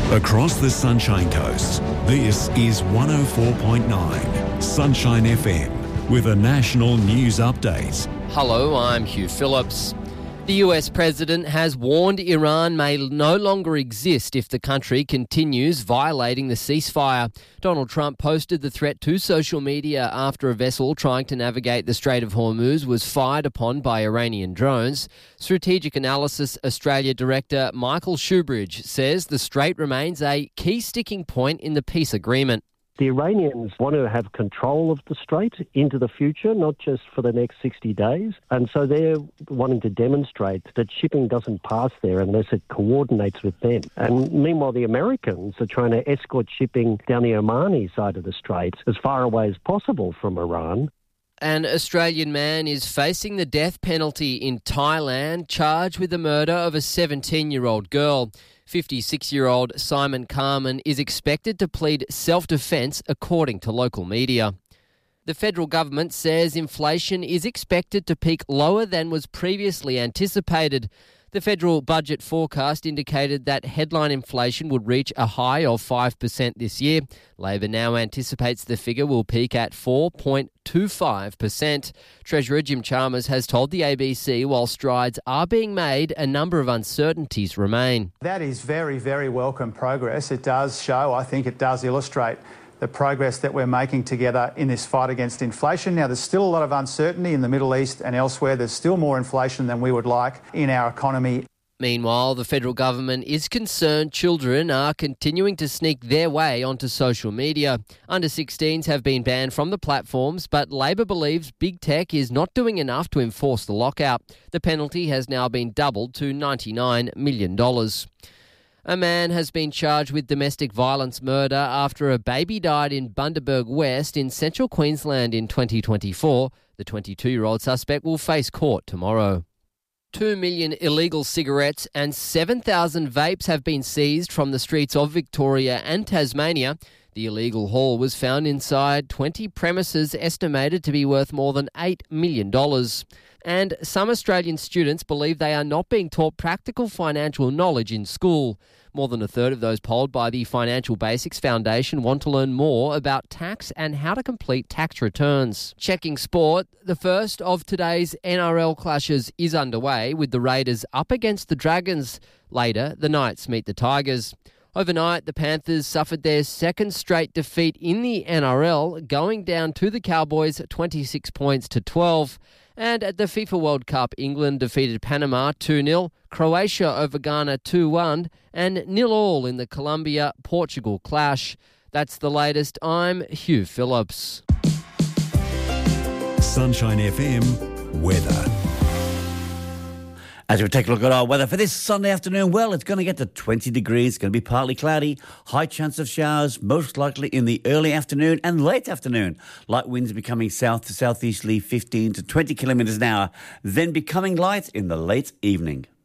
Across the Sunshine Coast, this is 104.9 Sunshine FM with a national news update. Hello, I'm Hugh Phillips. The US president has warned Iran may no longer exist if the country continues violating the ceasefire. Donald Trump posted the threat to social media after a vessel trying to navigate the Strait of Hormuz was fired upon by Iranian drones. Strategic Analysis Australia Director Michael Shoebridge says the strait remains a key sticking point in the peace agreement. The Iranians want to have control of the strait into the future, not just for the next 60 days. And so they're wanting to demonstrate that shipping doesn't pass there unless it coordinates with them. And meanwhile, the Americans are trying to escort shipping down the Omani side of the strait as far away as possible from Iran. An Australian man is facing the death penalty in Thailand, charged with the murder of a 17-year-old girl. 56-year-old Simon Carman is expected to plead self-defence, according to local media. The federal government says inflation is expected to peak lower than was previously anticipated. The federal budget forecast indicated that headline inflation would reach a high of 5% this year. Labor now anticipates the figure will peak at 4.25%. Treasurer Jim Chalmers has told the ABC while strides are being made, a number of uncertainties remain. That is very, very welcome progress. It does show, I think it does illustrate the progress that we're making together in this fight against inflation. Now, there's still a lot of uncertainty in the Middle East and elsewhere. There's still more inflation than we would like in our economy. Meanwhile, the federal government is concerned children are continuing to sneak their way onto social media. Under-16s have been banned from the platforms, but Labor believes big tech is not doing enough to enforce the lockout. The penalty has now been doubled to $99 million. A man has been charged with domestic violence murder after a baby died in Bundaberg West in central Queensland in 2024. The 22-year-old suspect will face court tomorrow. 2 million illegal cigarettes and 7,000 vapes have been seized from the streets of Victoria and Tasmania. The illegal haul was found inside 20 premises estimated to be worth more than $8 million. And some Australian students believe they are not being taught practical financial knowledge in school. More than a third of those polled by the Financial Basics Foundation want to learn more about tax and how to complete tax returns. Checking sport, the first of today's NRL clashes is underway with the Raiders up against the Dragons. Later, the Knights meet the Tigers. Overnight, the Panthers suffered their second straight defeat in the NRL, going down to the Cowboys 26 points to 12. And at the FIFA World Cup, England defeated Panama 2-0, Croatia over Ghana 2-1, and 0-0 in the Colombia-Portugal clash. That's the latest. I'm Hugh Phillips. Sunshine FM weather. As we take a look at our weather for this Sunday afternoon, well, it's going to get to 20 degrees. It's going to be partly cloudy. High chance of showers, most likely in the early afternoon and late afternoon. Light winds becoming south to southeasterly 15 to 20 kilometres an hour, then becoming light in the late evening.